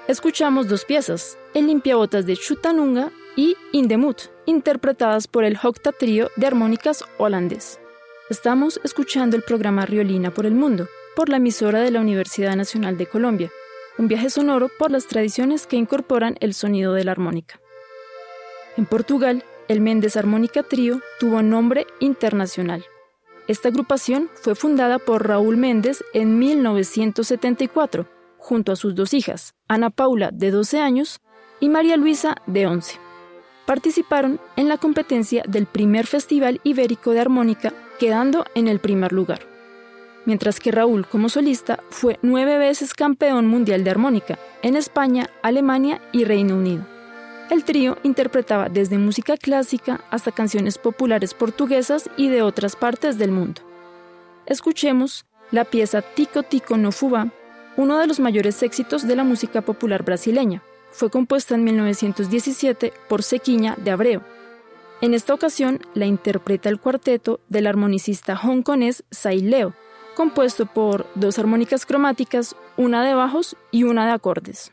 Escuchamos dos piezas, El limpiabotas de Chutanunga y In the Mood, interpretadas por el Hokta Trío de armónicas holandés. Estamos escuchando el programa Riolina por el Mundo, por la emisora de la Universidad Nacional de Colombia, un viaje sonoro por las tradiciones que incorporan el sonido de la armónica. En Portugal, el Mendes Armónica Trío tuvo nombre internacional. Esta agrupación fue fundada por Raúl Mendes en 1974, junto a sus dos hijas, Ana Paula, de 12 años, y María Luisa, de 11. Participaron en la competencia del primer Festival Ibérico de Armónica, quedando en el primer lugar. Mientras que Raúl, como solista, fue 9 veces campeón mundial de armónica, en España, Alemania y Reino Unido. El trío interpretaba desde música clásica hasta canciones populares portuguesas y de otras partes del mundo. Escuchemos la pieza Tico Tico no Fubá, uno de los mayores éxitos de la música popular brasileña. Fue compuesta en 1917 por Zequinha de Abreu. En esta ocasión la interpreta el cuarteto del armonicista hongkonés Sai Leo, compuesto por 2 armónicas cromáticas, una de bajos y una de acordes.